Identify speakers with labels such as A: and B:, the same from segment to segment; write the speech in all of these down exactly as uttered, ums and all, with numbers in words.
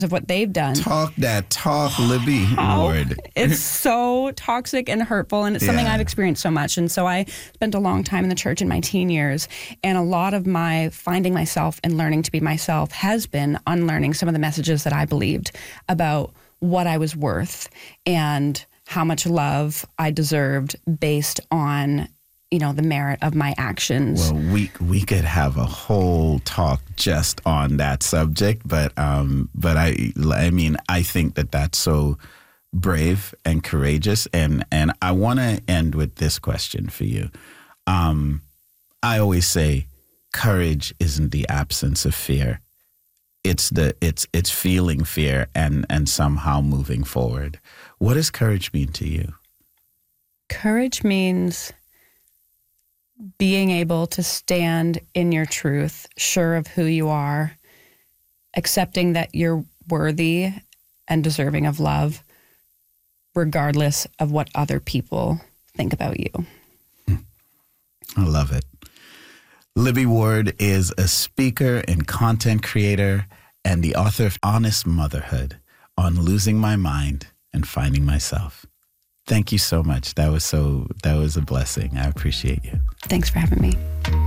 A: of what they've done.
B: Talk that talk, Libby Ward.
A: It's so toxic and hurtful, and it's something
B: Yeah.
A: I've experienced so much. And so I spent a long time in the church in my teen years, and a lot of my finding myself and learning to be myself has been unlearning some of the messages that I believed about what I was worth and how much love I deserved based on, you know, the merit of my actions.
B: Well, we we could have a whole talk just on that subject, but um, but I I mean I think that that's so brave and courageous, and and I want to end with this question for you. Um, I always say, courage isn't the absence of fear; it's the it's it's feeling fear and and somehow moving forward. What does courage mean to you?
A: Courage means being able to stand in your truth, sure of who you are, accepting that you're worthy and deserving of love, regardless of what other people think about you.
B: I love it. Libby Ward is a speaker and content creator and the author of Honest Motherhood, On Losing My Mind and Finding Myself. Thank you so much. That was so, that was a blessing. I appreciate you.
A: Thanks for having me.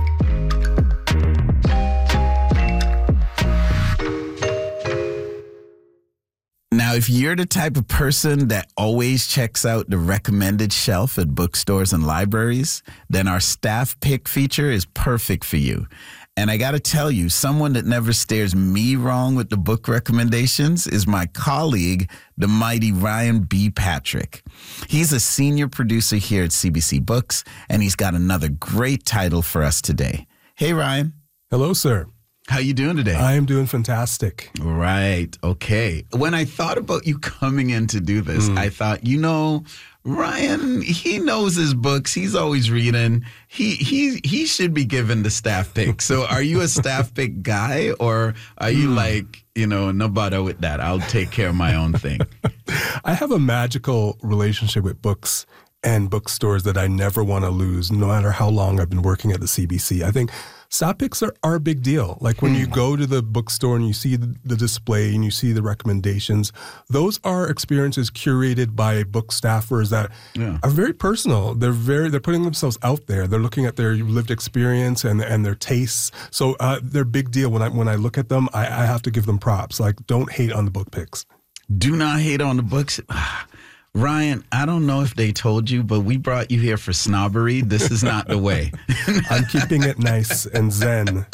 B: Now, if you're the type of person that always checks out the recommended shelf at bookstores and libraries, then our staff pick feature is perfect for you. And I got to tell you, someone that never stares me wrong with the book recommendations is my colleague, the mighty Ryan B. Patrick. He's a senior producer here at C B C Books, and he's got another great title for us today. Hey, Ryan.
C: Hello, sir.
B: How you doing today?
C: I am doing fantastic.
B: Right. Okay. When I thought about you coming in to do this, mm. I thought, you know, Ryan, he knows his books. He's always reading. He he he should be given the staff pick. So are you a staff pick guy, or are you mm. like, you know, no bother with that? I'll take care of my own thing.
C: I have a magical relationship with books and bookstores that I never want to lose, no matter how long I've been working at the C B C. I think staff picks are, are a big deal. Like when you go to the bookstore and you see the, the display and you see the recommendations, those are experiences curated by book staffers that yeah. are very personal. They're very they're putting themselves out there. They're looking at their lived experience and and their tastes. So uh, they're a big deal. When I when I look at them, I, I have to give them props. Like, don't hate on the book picks.
B: Do not hate on the books. Ryan, I don't know if they told you, but we brought you here for snobbery. This is not the way.
C: I'm keeping it nice and zen.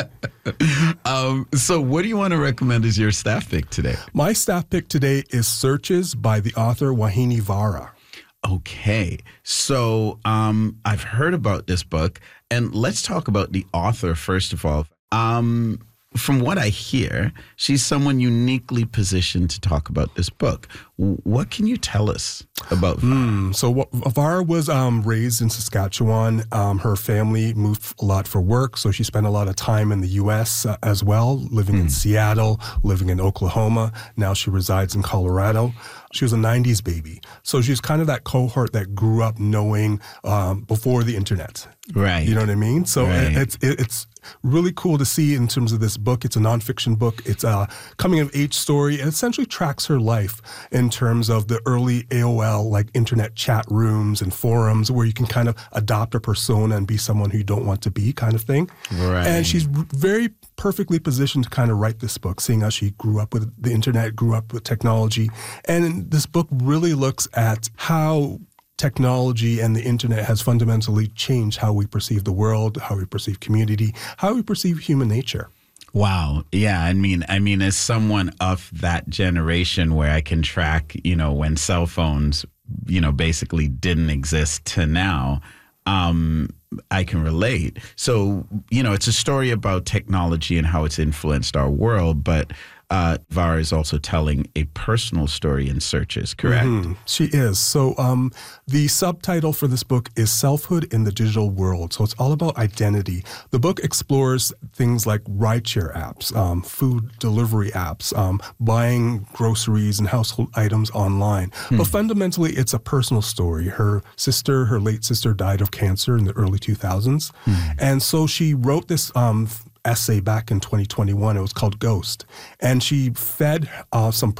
B: Um, so what do you want to recommend as your staff pick today?
C: My staff pick today is Searches by the author Wahini Vara.
B: Okay. So um, I've heard about this book, and let's talk about the author first of all. Um, From what I hear, she's someone uniquely positioned to talk about this book. What can you tell us about Vara?
C: Mm, so Vara was um, raised in Saskatchewan. Um, her family moved a lot for work, so she spent a lot of time in the U S uh, as well, living mm. in Seattle, living in Oklahoma. Now she resides in Colorado. She was a nineties baby. So she's kind of that cohort that grew up knowing um, before the internet.
B: Right.
C: You know what I mean? So
B: right.
C: it's it's really cool to see in terms of this book. It's a nonfiction book. It's a coming-of-age story. It essentially tracks her life in terms of the early A O L, like internet chat rooms and forums where you can kind of adopt a persona and be someone who you don't want to be kind of thing.
B: Right.
C: And she's very perfectly positioned to kind of write this book, seeing how she grew up with the internet, grew up with technology. And this book really looks at how technology and the internet has fundamentally changed how we perceive the world, how we perceive community, how we perceive human nature.
B: Wow. Yeah. I mean, I mean, as someone of that generation where I can track, you know, when cell phones, you know, basically didn't exist to now, um, I can relate. So, you know, it's a story about technology and how it's influenced our world, but Uh, Vara is also telling a personal story in Searches, correct?
C: Mm-hmm. She is. So um, the subtitle for this book is Selfhood in the Digital World. So it's all about identity. The book explores things like rideshare apps, um, food delivery apps, um, buying groceries and household items online. Hmm. But fundamentally, it's a personal story. Her sister, her late sister, died of cancer in the early two thousands. Hmm. And so she wrote this um, essay back in twenty twenty-one. It was called Ghost. And she fed uh, some